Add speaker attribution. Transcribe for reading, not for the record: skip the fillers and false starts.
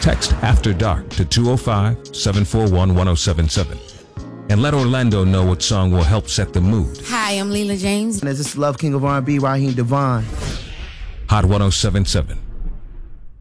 Speaker 1: Text After Dark to 205-741-1077. And let Orlando know what song will help set the mood.
Speaker 2: Hi, I'm Leela James.
Speaker 3: And this is Love King of R&B, Raheem Devon.
Speaker 1: Hot 1077.